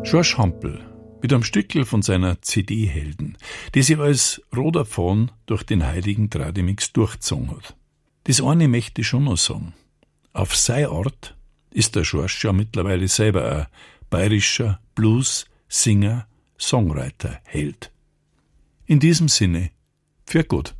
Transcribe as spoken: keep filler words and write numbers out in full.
George Hampel mit einem Stückel von seiner C D Helden, die sie als roter Faden durch den heiligen Tradimix durchgezogen hat. Das eine möchte ich schon noch sagen. Auf seine Art ist der George ja mittlerweile selber ein bayerischer Blues, Singer, Songwriter, Held. In diesem Sinne, für Gott.